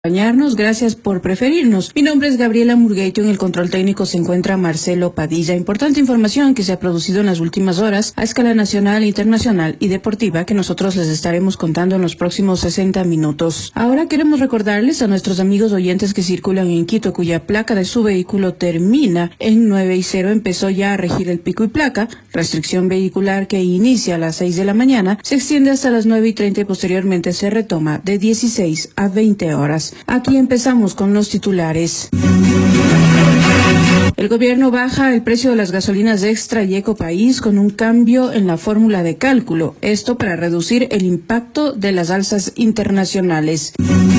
Acompañarnos, gracias por preferirnos. Mi nombre es Gabriela Murgueito, en el control técnico se encuentra Marcelo Padilla. Importante información que se ha producido en las últimas horas a escala nacional, internacional y deportiva que nosotros les estaremos contando en los próximos 60 minutos. Ahora queremos recordarles a nuestros amigos oyentes que circulan en Quito, cuya placa de su vehículo termina en 9 y 0, empezó ya a regir el pico y placa, restricción vehicular que inicia a las 6 de la mañana, se extiende hasta las 9 y 30 y posteriormente se retoma de 16 a 20 horas. Aquí empezamos con los titulares. El gobierno baja el precio de las gasolinas Extra y Ecopaís con un cambio en la fórmula de cálculo. Esto para reducir el impacto de las alzas internacionales.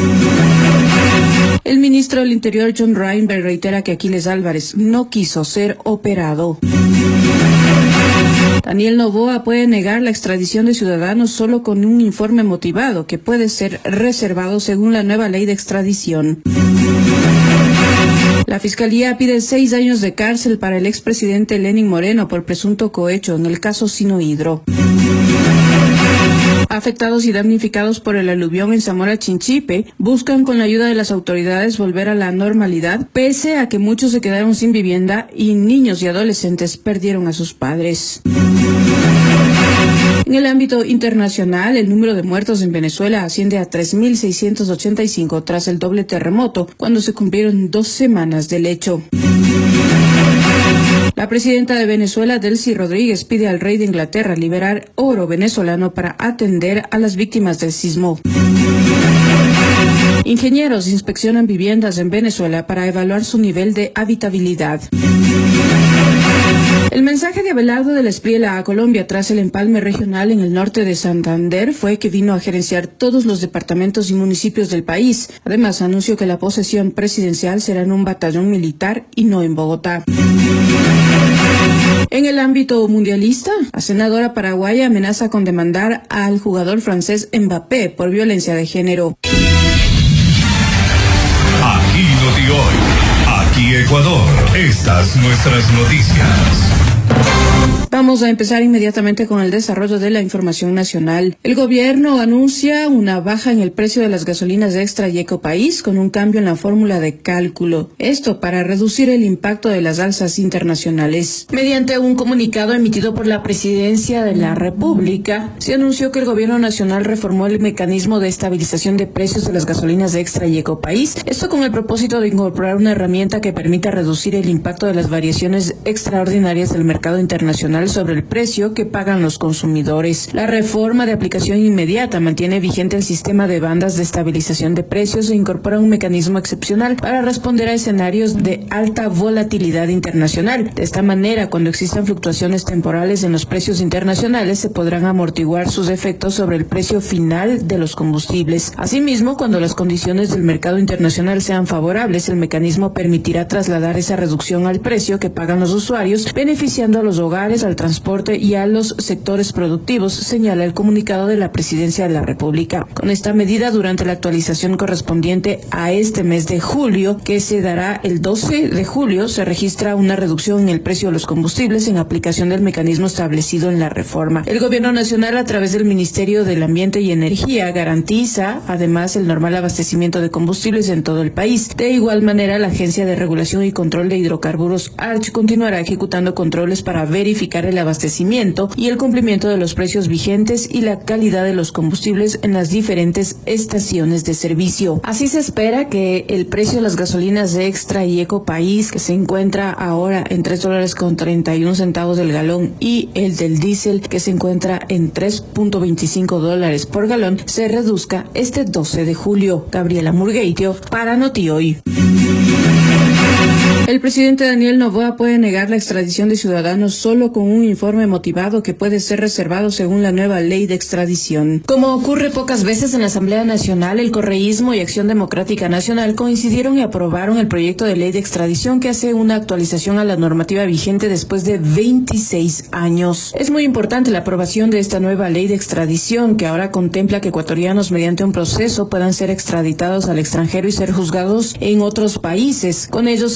El ministro del Interior, John Reinberg, reitera que Aquiles Álvarez no quiso ser operado. Daniel Noboa puede negar la extradición de ciudadanos solo con un informe motivado que puede ser reservado según la nueva ley de extradición. La Fiscalía pide 6 años de cárcel para el expresidente Lenín Moreno por presunto cohecho en el caso Sinohidro. Afectados y damnificados por el aluvión en Zamora Chinchipe buscan con la ayuda de las autoridades volver a la normalidad, pese a que muchos se quedaron sin vivienda y niños y adolescentes perdieron a sus padres. En el ámbito internacional, el número de muertos en Venezuela asciende a 3.685 tras el doble terremoto, cuando se cumplieron 2 semanas del hecho. La presidenta de Venezuela, Delcy Rodríguez, pide al rey de Inglaterra liberar oro venezolano para atender a las víctimas del sismo. Ingenieros inspeccionan viviendas en Venezuela para evaluar su nivel de habitabilidad. El mensaje de Abelardo del Espriella a Colombia tras el empalme regional en el norte de Santander fue que vino a gerenciar todos los departamentos y municipios del país. Además, anunció que la posesión presidencial será en un batallón militar y no en Bogotá. En el ámbito mundialista, la senadora paraguaya amenaza con demandar al jugador francés Mbappé por violencia de género. Aquí Noti Hoy, aquí Ecuador, estas nuestras noticias. Vamos a empezar inmediatamente con el desarrollo de la información nacional. El gobierno anuncia una baja en el precio de las gasolinas Extra y Ecopaís con un cambio en la fórmula de cálculo. Esto para reducir el impacto de las alzas internacionales. Mediante un comunicado emitido por la Presidencia de la República, se anunció que el gobierno nacional reformó el mecanismo de estabilización de precios de las gasolinas Extra y Ecopaís. Esto con el propósito de incorporar una herramienta que permita reducir el impacto de las variaciones extraordinarias del mercado internacional sobre el precio que pagan los consumidores. La reforma de aplicación inmediata mantiene vigente el sistema de bandas de estabilización de precios e incorpora un mecanismo excepcional para responder a escenarios de alta volatilidad internacional. De esta manera, cuando existan fluctuaciones temporales en los precios internacionales, se podrán amortiguar sus efectos sobre el precio final de los combustibles. Asimismo, cuando las condiciones del mercado internacional sean favorables, el mecanismo permitirá trasladar esa reducción al precio que pagan los usuarios, beneficiando a los hogares, al transporte y a los sectores productivos, señala el comunicado de la Presidencia de la República. Con esta medida, durante la actualización correspondiente a este mes de julio, que se dará el 12 de julio, se registra una reducción en el precio de los combustibles en aplicación del mecanismo establecido en la reforma. El Gobierno Nacional, a través del Ministerio del Ambiente y Energía, garantiza además el normal abastecimiento de combustibles en todo el país. De igual manera, la Agencia de Regulación y Control de Hidrocarburos, ARCH, continuará ejecutando controles para verificar el abastecimiento y el cumplimiento de los precios vigentes y la calidad de los combustibles en las diferentes estaciones de servicio. Así se espera que el precio de las gasolinas de Extra y Ecopaís, que se encuentra ahora en $3.31 el galón, y el del diésel, que se encuentra en $3.25 por galón, se reduzca este 12 de julio. Gabriela Murgueitio para Noti Hoy. El presidente Daniel Noboa puede negar la extradición de ciudadanos solo con un informe motivado que puede ser reservado según la nueva ley de extradición. Como ocurre pocas veces en la Asamblea Nacional, el correísmo y Acción Democrática Nacional coincidieron y aprobaron el proyecto de ley de extradición que hace una actualización a la normativa vigente después de 26 años. Es muy importante la aprobación de esta nueva ley de extradición, que ahora contempla que ecuatorianos mediante un proceso puedan ser extraditados al extranjero y ser juzgados en otros países. Con ello se renueva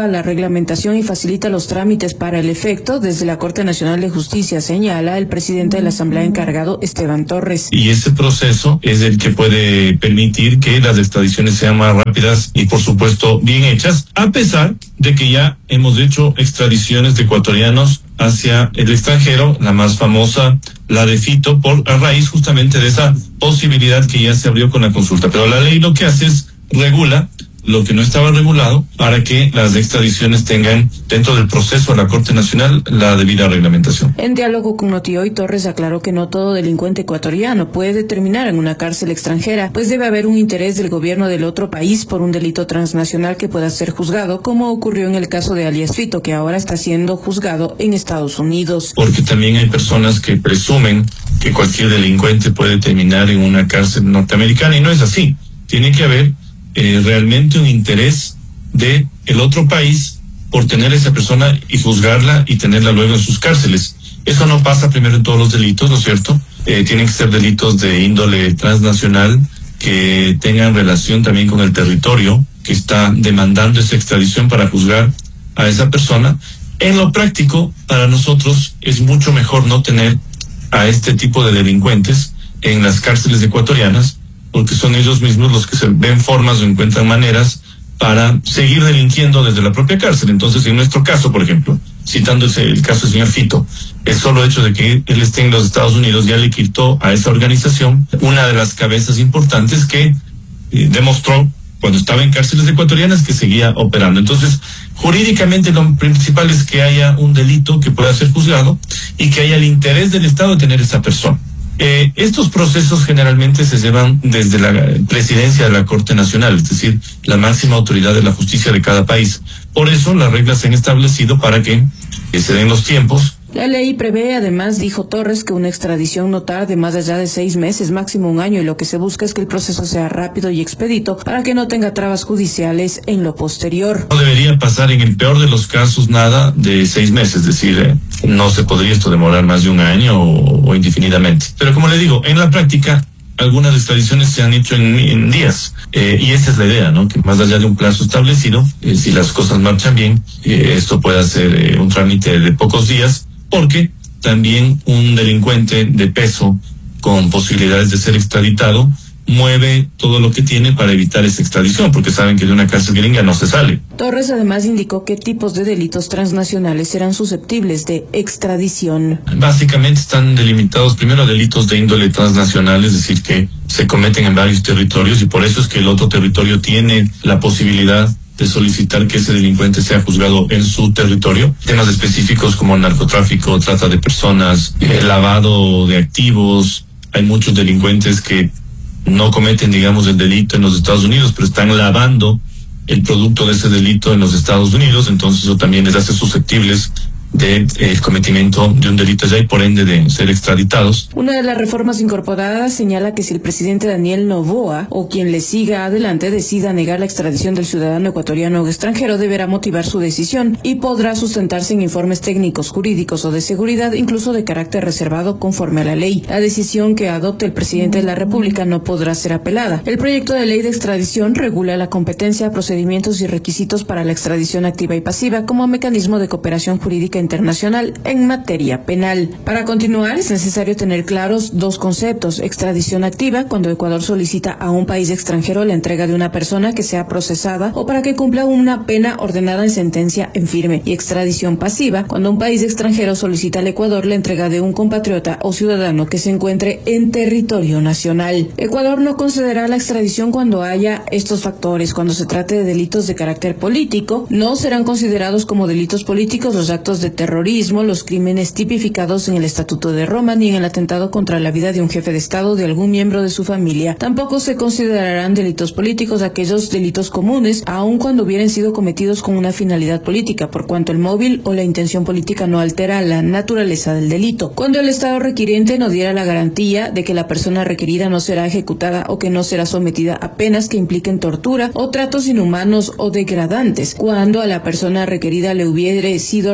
aprueba la reglamentación y facilita los trámites para el efecto desde la Corte Nacional de Justicia, señala el presidente de la Asamblea encargado, Esteban Torres. Y ese proceso es el que puede permitir que las extradiciones sean más rápidas y, por supuesto, bien hechas, a pesar de que ya hemos hecho extradiciones de ecuatorianos hacia el extranjero, la más famosa, la de Fito, a raíz justamente de esa posibilidad que ya se abrió con la consulta. Pero la ley lo que hace es regula lo que no estaba regulado para que las extradiciones tengan dentro del proceso de la Corte Nacional la debida reglamentación. En diálogo con Notihoy, Torres aclaró que no todo delincuente ecuatoriano puede terminar en una cárcel extranjera, pues debe haber un interés del gobierno del otro país por un delito transnacional que pueda ser juzgado, como ocurrió en el caso de alias Fito, que ahora está siendo juzgado en Estados Unidos. Porque también hay personas que presumen que cualquier delincuente puede terminar en una cárcel norteamericana y no es así. Tiene que haber realmente un interés de el otro país por tener a esa persona y juzgarla y tenerla luego en sus cárceles. Eso no pasa primero en todos los delitos, ¿no es cierto? Tienen que ser delitos de índole transnacional que tengan relación también con el territorio que está demandando esa extradición para juzgar a esa persona. En lo práctico, para nosotros es mucho mejor no tener a este tipo de delincuentes en las cárceles ecuatorianas, porque son ellos mismos los que se ven formas o encuentran maneras para seguir delinquiendo desde la propia cárcel. Entonces, en nuestro caso, por ejemplo, citando el caso del señor Fito, el solo hecho de que él esté en los Estados Unidos ya le quitó a esa organización una de las cabezas importantes que demostró cuando estaba en cárceles ecuatorianas que seguía operando. Entonces, jurídicamente lo principal es que haya un delito que pueda ser juzgado y que haya el interés del Estado de tener esa persona. Estos procesos generalmente se llevan desde la presidencia de la Corte Nacional, es decir, la máxima autoridad de la justicia de cada país. Por eso las reglas se han establecido para que se den los tiempos. La ley prevé, además, dijo Torres, que una extradición no tarde más allá de 6 meses, máximo 1 año, y lo que se busca es que el proceso sea rápido y expedito para que no tenga trabas judiciales en lo posterior. No debería pasar en el peor de los casos nada de 6 meses, es decir, no se podría esto demorar más de 1 año o indefinidamente. Pero como le digo, en la práctica, algunas extradiciones se han hecho en días, y esa es la idea, ¿no? Que más allá de un plazo establecido, si las cosas marchan bien, esto pueda ser un trámite de pocos días, porque también un delincuente de peso con posibilidades de ser extraditado mueve todo lo que tiene para evitar esa extradición, porque saben que de una cárcel gringa no se sale. Torres además indicó qué tipos de delitos transnacionales serán susceptibles de extradición. Básicamente están delimitados primero delitos de índole transnacional, es decir, que se cometen en varios territorios y por eso es que el otro territorio tiene la posibilidad de solicitar que ese delincuente sea juzgado en su territorio. Temas específicos como narcotráfico, trata de personas, lavado de activos. Hay muchos delincuentes que no cometen, digamos, el delito en los Estados Unidos, pero están lavando el producto de ese delito en los Estados Unidos, entonces eso también les hace susceptibles de el cometimiento de un delito allá y por ende de ser extraditados. Una de las reformas incorporadas señala que si el presidente Daniel Noboa o quien le siga adelante decida negar la extradición del ciudadano ecuatoriano o extranjero, deberá motivar su decisión y podrá sustentarse en informes técnicos, jurídicos o de seguridad, incluso de carácter reservado conforme a la ley. La decisión que adopte el presidente de la República no podrá ser apelada. El proyecto de ley de extradición regula la competencia, procedimientos y requisitos para la extradición activa y pasiva como mecanismo de cooperación jurídica internacional en materia penal. Para continuar, es necesario tener claros 2 conceptos: extradición activa, cuando Ecuador solicita a un país extranjero la entrega de una persona que sea procesada o para que cumpla una pena ordenada en sentencia en firme, y extradición pasiva, cuando un país extranjero solicita al Ecuador la entrega de un compatriota o ciudadano que se encuentre en territorio nacional. Ecuador no concederá la extradición cuando haya estos factores. Cuando se trate de delitos de carácter político, no serán considerados como delitos políticos los actos de terrorismo, los crímenes tipificados en el Estatuto de Roma, ni en el atentado contra la vida de un jefe de Estado o de algún miembro de su familia. Tampoco se considerarán delitos políticos aquellos delitos comunes, aun cuando hubieran sido cometidos con una finalidad política, por cuanto el móvil o la intención política no altera la naturaleza del delito. Cuando el Estado requiriente no diera la garantía de que la persona requerida no será ejecutada o que no será sometida a penas que impliquen tortura o tratos inhumanos o degradantes. Cuando a la persona requerida le hubiere sido reconocido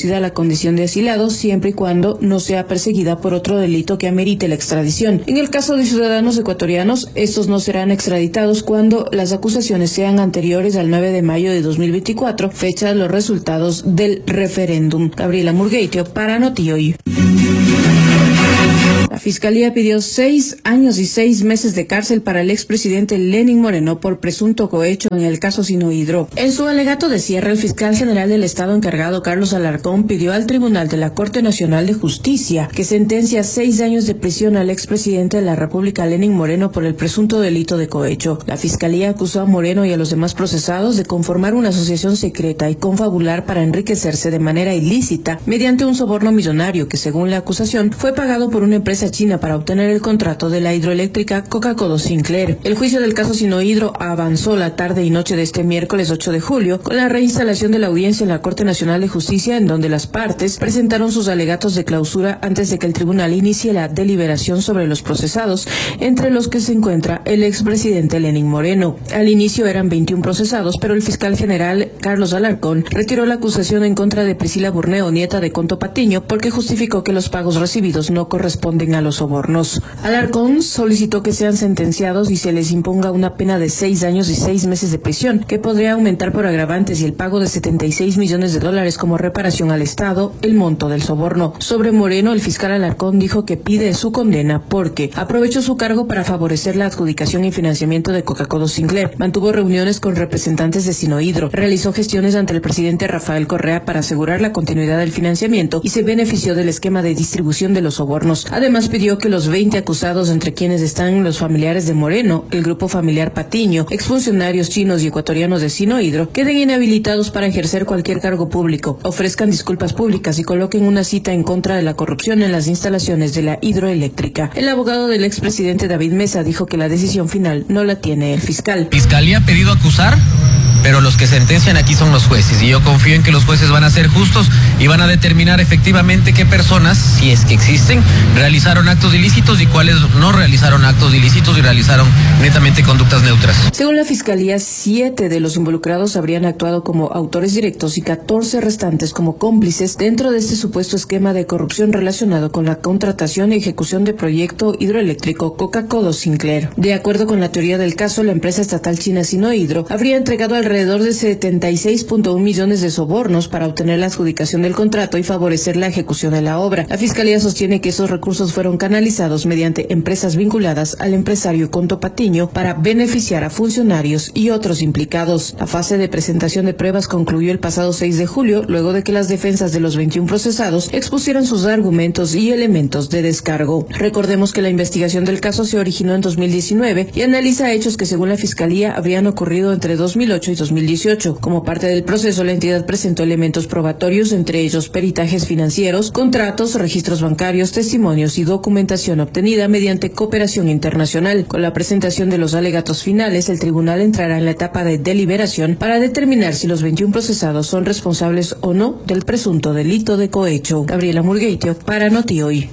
reconocida la condición de asilado siempre y cuando no sea perseguida por otro delito que amerite la extradición. En el caso de ciudadanos ecuatorianos, estos no serán extraditados cuando las acusaciones sean anteriores al 9 de mayo de 2024, fecha de los resultados del referéndum. Gabriela Murgueitio para Noti Hoy. La Fiscalía pidió 6 años y 6 meses de cárcel para el expresidente Lenín Moreno por presunto cohecho en el caso Sinohydro. En su alegato de cierre, el fiscal general del Estado encargado, Carlos Alarcón, pidió al Tribunal de la Corte Nacional de Justicia que sentencia 6 años de prisión al expresidente de la República, Lenín Moreno, por el presunto delito de cohecho. La Fiscalía acusó a Moreno y a los demás procesados de conformar una asociación secreta y confabular para enriquecerse de manera ilícita mediante un soborno millonario que, según la acusación, fue pagado por una empresa china para obtener el contrato de la hidroeléctrica Coca-Cola Sinclair. El juicio del caso Sinohydro avanzó la tarde y noche de este miércoles 8 de julio con la reinstalación de la audiencia en la Corte Nacional de Justicia, en donde las partes presentaron sus alegatos de clausura antes de que el tribunal inicie la deliberación sobre los procesados, entre los que se encuentra el expresidente Lenín Moreno. Al inicio eran 21 procesados, pero el fiscal general Carlos Alarcón retiró la acusación en contra de Priscila Burneo, nieta de Conto Patiño, porque justificó que los pagos recibidos no corresponden a los sobornos. Alarcón solicitó que sean sentenciados y se les imponga una pena de 6 años y 6 meses de prisión, que podría aumentar por agravantes, y el pago de $76 millones como reparación al Estado, el monto del soborno. Sobre Moreno, el fiscal Alarcón dijo que pide su condena porque aprovechó su cargo para favorecer la adjudicación y financiamiento de Coca-Cola Sinclair, mantuvo reuniones con representantes de Sinohydro, realizó gestiones ante el presidente Rafael Correa para asegurar la continuidad del financiamiento y se benefició del esquema de distribución de los sobornos. Además, pidió que los 20 acusados, entre quienes están los familiares de Moreno, el grupo familiar Patiño, exfuncionarios chinos y ecuatorianos de Sinohydro, queden inhabilitados para ejercer cualquier cargo público, ofrezcan disculpas públicas y coloquen una cita en contra de la corrupción en las instalaciones de la hidroeléctrica. El abogado del expresidente David Mesa dijo que la decisión final no la tiene el fiscal. Fiscalía ha pedido acusar, pero los que sentencian aquí son los jueces, y yo confío en que los jueces van a ser justos y van a determinar efectivamente qué personas, si es que existen, realizaron actos ilícitos y cuáles no realizaron actos ilícitos y realizaron netamente conductas neutras. Según la Fiscalía, 7 de los involucrados habrían actuado como autores directos y 14 restantes como cómplices dentro de este supuesto esquema de corrupción relacionado con la contratación y ejecución de proyecto hidroeléctrico Coca-Cola Sinclair. De acuerdo con la teoría del caso, la empresa estatal china Sinohydro habría entregado alrededor de 76.1 millones de sobornos para obtener la adjudicación del contrato y favorecer la ejecución de la obra. La Fiscalía sostiene que esos recursos fueron canalizados mediante empresas vinculadas al empresario Conto Patiño para beneficiar a funcionarios y otros implicados. La fase de presentación de pruebas concluyó el pasado 6 de julio, luego de que las defensas de los 21 procesados expusieran sus argumentos y elementos de descargo. Recordemos que la investigación del caso se originó en 2019 y analiza hechos que, según la Fiscalía, habrían ocurrido entre 2008 y 2018. Como parte del proceso, la entidad presentó elementos probatorios, entre ellos peritajes financieros, contratos, registros bancarios, testimonios y documentación obtenida mediante cooperación internacional. Con la presentación de los alegatos finales, el tribunal entrará en la etapa de deliberación para determinar si los 21 procesados son responsables o no del presunto delito de cohecho. Gabriela Murgueitio para Noti Hoy.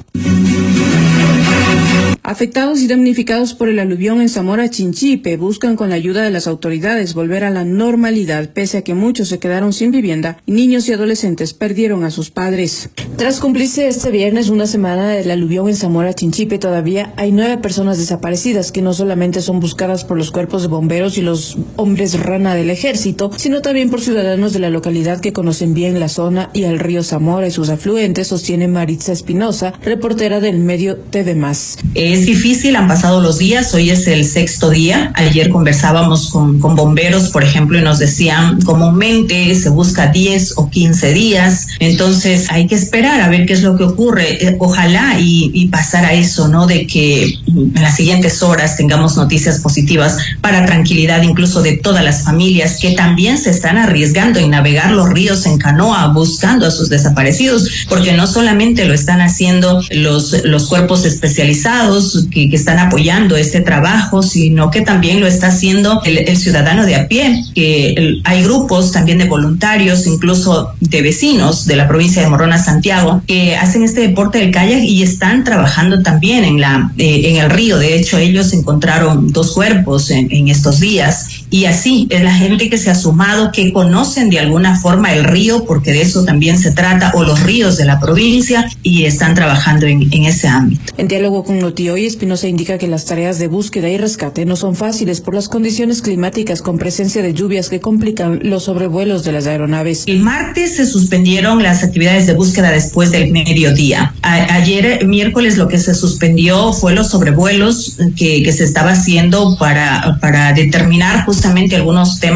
Afectados y damnificados por el aluvión en Zamora Chinchipe buscan, con la ayuda de las autoridades, volver a la normalidad, pese a que muchos se quedaron sin vivienda y niños y adolescentes perdieron a sus padres. Tras cumplirse este viernes una semana del aluvión en Zamora Chinchipe, todavía hay 9 personas desaparecidas que no solamente son buscadas por los cuerpos de bomberos y los hombres rana del ejército, sino también por ciudadanos de la localidad que conocen bien la zona y el río Zamora y sus afluentes, sostiene Maritza Espinosa, reportera del medio TV+. Es difícil, han pasado los días, hoy es el 6º día. Ayer conversábamos con bomberos, por ejemplo, y nos decían comúnmente se busca 10 o 15 días, entonces hay que esperar a ver qué es lo que ocurre. Ojalá y pasar a eso, ¿no? De que en las siguientes horas tengamos noticias positivas para tranquilidad incluso de todas las familias que también se están arriesgando en navegar los ríos en canoa buscando a sus desaparecidos, porque no solamente lo están haciendo los cuerpos especializados que están apoyando este trabajo, sino que también lo está haciendo el ciudadano de a pie, que hay grupos también de voluntarios, incluso de vecinos de la provincia de Morona, Santiago, que hacen este deporte del kayak y están trabajando también en el río. De hecho, ellos encontraron 2 cuerpos en estos días y así es la gente que se ha sumado, que conocen de alguna forma el río, porque de eso también se trata, o los ríos de la provincia, y están trabajando en ese ámbito. En diálogo con Noti Hoy, Espinosa indica que las tareas de búsqueda y rescate no son fáciles por las condiciones climáticas con presencia de lluvias que complican los sobrevuelos de las aeronaves. El martes se suspendieron las actividades de búsqueda después del mediodía. Ayer miércoles lo que se suspendió fue los sobrevuelos que se estaba haciendo para determinar justamente algunos temas